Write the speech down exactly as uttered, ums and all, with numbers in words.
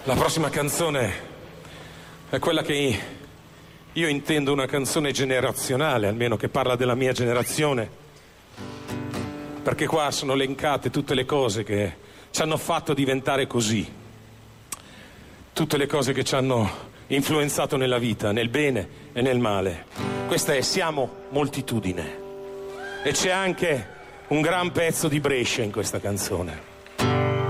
La prossima canzone è quella che io intendo una canzone generazionale, almeno che parla della mia generazione, perché qua sono elencate tutte le cose che ci hanno fatto diventare così, tutte le cose che ci hanno influenzato nella vita, nel bene e nel male. Questa è Siamo moltitudine, e c'è anche un gran pezzo di Brescia in questa canzone.